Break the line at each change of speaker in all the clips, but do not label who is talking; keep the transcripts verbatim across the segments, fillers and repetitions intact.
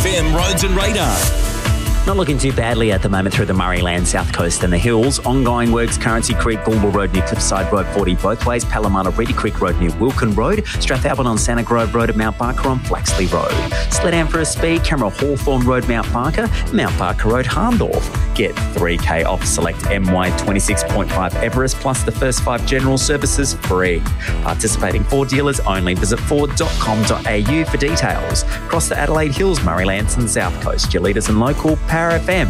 M Roads and Radar.
Not looking too badly at the moment through the Murrayland, South Coast and the hills. Ongoing works, Currency Creek, Goulburn Road near Cliffside Road forty both ways. Palomar, Reedy Creek Road near Wilkin Road. Strathalbyn on Santa Grove Road at Mount Barker on Flaxley Road. Sledan for a speed, Camera Hawthorne Road, Mount Barker. Mount Barker Road, Harndorf. Get three K off select M Y twenty-six point five Everest plus the first five general services free. Participating Ford dealers only. Visit ford dot com dot a u for details. Across the Adelaide Hills, Murraylands and South Coast. Your leaders and local Power F M.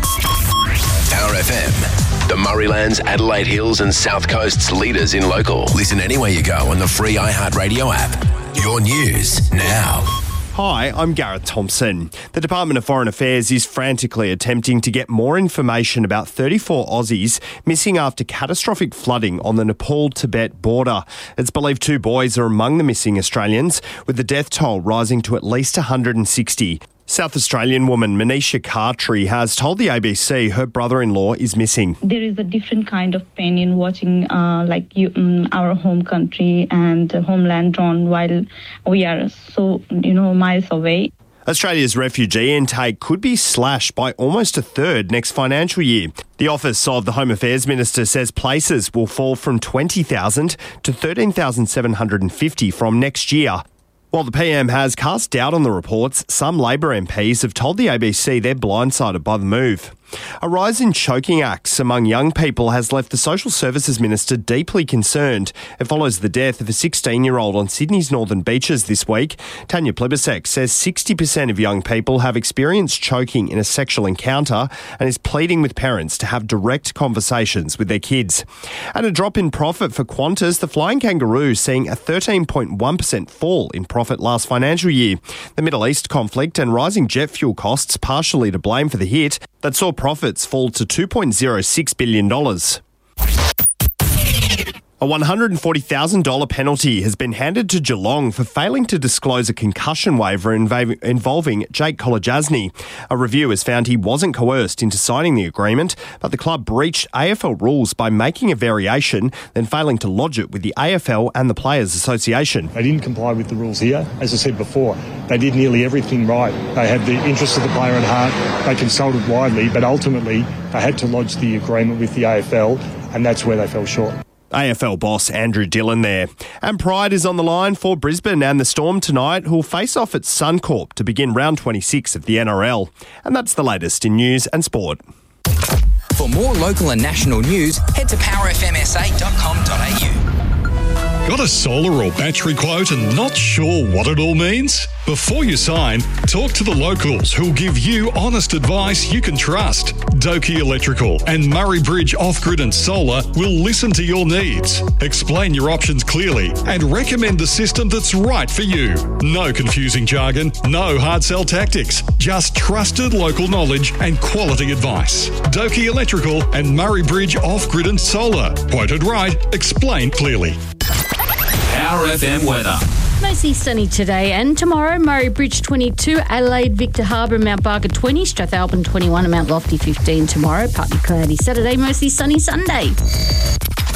Power F M, the Murraylands, Adelaide Hills and South Coast's leaders in local. Listen anywhere you go on the free iHeartRadio app. Your news now.
Hi, I'm Gareth Thompson. The Department of Foreign Affairs is frantically attempting to get more information about thirty-four Aussies missing after catastrophic flooding on the Nepal-Tibet border. It's believed two boys are among the missing Australians, with the death toll rising to at least one hundred sixty. South Australian woman Manisha Khatri has told the A B C her brother-in-law is missing.
There is a different kind of pain in watching uh, like you, um, our home country and uh, homeland drawn while we are so, you know, miles away.
Australia's refugee intake could be slashed by almost a third next financial year. The Office of the Home Affairs Minister says places will fall from twenty thousand to thirteen thousand seven hundred fifty from next year. While the P M has cast doubt on the reports, some Labor M Ps have told the A B C they're blindsided by the move. A rise in choking acts among young people has left the Social Services Minister deeply concerned. It follows the death of a sixteen-year-old on Sydney's northern beaches this week. Tanya Plibersek says sixty percent of young people have experienced choking in a sexual encounter and is pleading with parents to have direct conversations with their kids. And a drop in profit for Qantas, the Flying Kangaroo seeing a thirteen point one percent fall in profit last financial year. The Middle East conflict and rising jet fuel costs partially to blame for the hit that saw profits fall to two point oh six billion dollars. A one hundred forty thousand dollars penalty has been handed to Geelong for failing to disclose a concussion waiver inv- involving Jake Kolodjasny. A review has found he wasn't coerced into signing the agreement, but the club breached A F L rules by making a variation, then failing to lodge it with the A F L and the Players Association.
They didn't comply with the rules here. As I said before, they did nearly everything right. They had the interests of the player at heart. They consulted widely, but ultimately they had to lodge the agreement with the A F L, and that's where they fell short.
A F L boss Andrew Dillon there. And Pride is on the line for Brisbane and the Storm tonight, who'll face off at Suncorp to begin round twenty-six of the N R L. And that's the latest in news and sport.
For more local and national news, head to power f m s a dot com dot a u.
Got a solar or battery quote and not sure what it all means? Before you sign, talk to the locals who'll give you honest advice you can trust. Doki Electrical and Murray Bridge Off-Grid and Solar will listen to your needs, explain your options clearly, and recommend the system that's right for you. No confusing jargon, no hard sell tactics, just trusted local knowledge and quality advice. Doki Electrical and Murray Bridge Off-Grid and Solar. Quoted right, explained clearly.
Power F M weather.
Mostly sunny today and tomorrow. Murray Bridge twenty-two, Adelaide, Victor Harbour, Mount Barker twenty, Strathalbyn twenty-one and Mount Lofty fifteen tomorrow. Partly cloudy Saturday, mostly sunny Sunday.